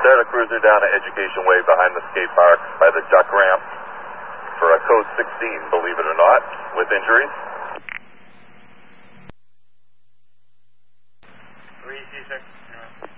Start a cruiser down at Education Way behind the skate park by the duck ramp for a code 16, believe it or not, with injuries. 3C6.